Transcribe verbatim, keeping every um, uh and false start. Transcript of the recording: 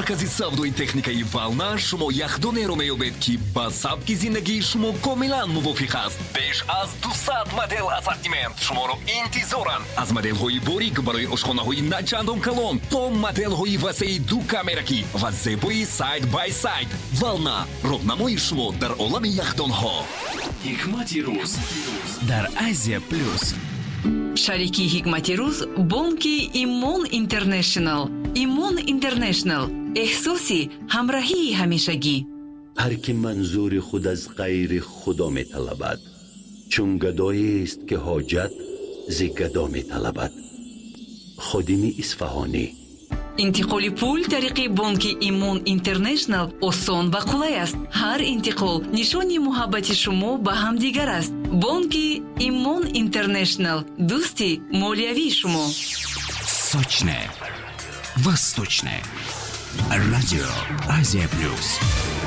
маркази савдои техникаи Вална шумо яхдонеро меёбед ки ба сабки зиндагии шумо комилан мувофиқ аст. беш аз дусад модел ассортимент шуморо интизоранд. аз моделҳои борик барои ошхонаҳои начандон калон то моделҳои васеи ду камеракӣ ва зебои сайд бай сайд. Вална роҳнамои шумо дар олами яхдонҳо. ҳикмати рӯз дар Азия плюс. шарики ҳикмати рӯз бонки Имон Интернешнл. Имон Интернешнл эҳсоси ҳамроҳии ҳамешагӣ. هر که منظور خود از غیر خدا می طلبد، چون گدایی است که حاجت ز گدا می طلبد. خادم اصفهانی. интиқоли пул тариқи бонки Имон Интернешнл осон ва қулай аст. ҳар интиқол нишони муҳаббати шумо ба ҳамдигар аст. бонки Имон Интернешнл дӯсти молиявии шумо. Сочне, восточне. Радио Азия плюс.